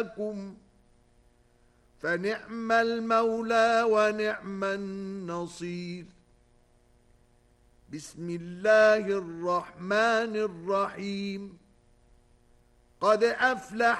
لكم فنعم المولى ونعم النصير. بسم الله الرحمن الرحيم. قد أفلح